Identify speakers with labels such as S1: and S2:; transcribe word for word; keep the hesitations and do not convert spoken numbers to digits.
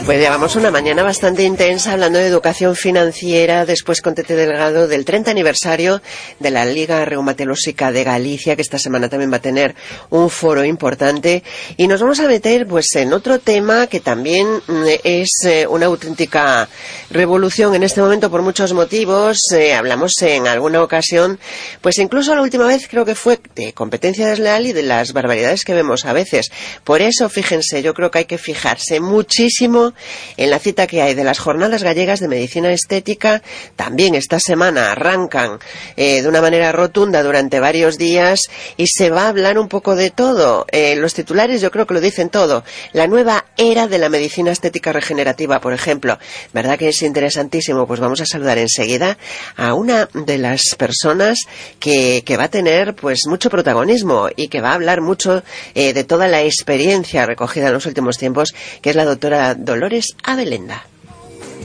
S1: Pues llevamos una mañana bastante intensa hablando de educación financiera, después con Tete Delgado del treinta aniversario de la Liga Reumatológica de Galicia, que esta semana también va a tener un foro importante, y nos vamos a meter pues en otro tema que también es eh, una auténtica revolución en este momento por muchos motivos. Eh, hablamos en alguna ocasión, pues incluso la última vez creo que fue de competencia desleal y de las barbaridades que vemos a veces. Por eso, fíjense, yo creo que hay que fijarse muchísimo en la cita que hay de las Jornadas Gallegas de Medicina Estética. También esta semana arrancan eh, de una manera rotunda durante varios días y se va a hablar un poco de todo. Eh, los titulares yo creo que lo dicen todo. La nueva era de la medicina estética regenerativa, por ejemplo. ¿Verdad que es interesantísimo? Pues vamos a saludar enseguida a una de las personas que, que va a tener pues mucho protagonismo y que va a hablar mucho eh, de toda la experiencia recogida en los últimos tiempos, que es la doctora Dolores Abelenda.